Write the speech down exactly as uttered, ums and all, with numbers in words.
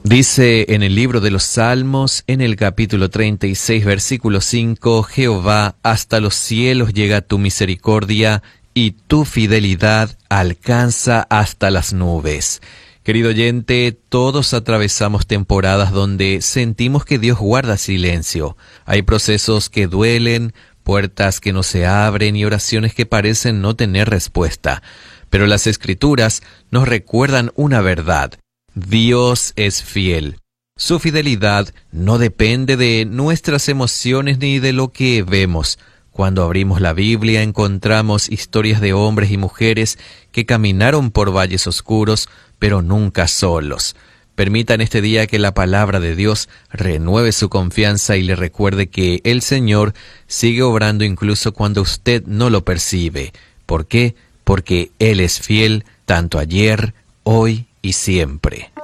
Dice en el libro de los Salmos, en el capítulo treinta y seis, versículo cinco, Jehová, hasta los cielos llega tu misericordia y tu fidelidad alcanza hasta las nubes. Querido oyente, todos atravesamos temporadas donde sentimos que Dios guarda silencio. Hay procesos que duelen, puertas que no se abren y oraciones que parecen no tener respuesta. Pero las Escrituras nos recuerdan una verdad. Dios es fiel. Su fidelidad no depende de nuestras emociones ni de lo que vemos. Cuando abrimos la Biblia encontramos historias de hombres y mujeres que caminaron por valles oscuros, pero nunca solos. Permitan este día que la palabra de Dios renueve su confianza y le recuerde que el Señor sigue obrando incluso cuando usted no lo percibe. ¿Por qué? Porque Él es fiel tanto ayer, hoy y siempre.